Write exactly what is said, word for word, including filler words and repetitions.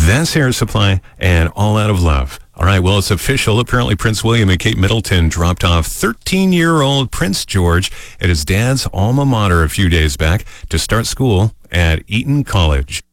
That's Air Supply and All Out of Love. All right, well, it's official. Apparently, Prince William and Kate Middleton dropped off thirteen-year-old Prince George at his dad's alma mater a few days back to start school at Eton College.